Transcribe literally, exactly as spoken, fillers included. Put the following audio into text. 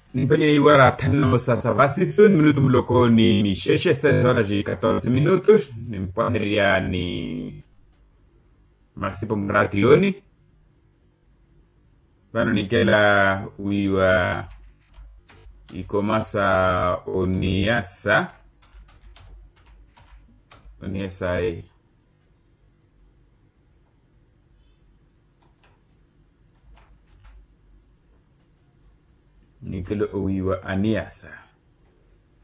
Nipeni wara tano sasa basi son minuto bloko ni ni dezesseis horas e catorze minutos. Nimpaheria ni Masipo Mrationi. Bano nikela uiwa ikomasa oniasa. Oniasa e. Nikelo uiwa aniasa.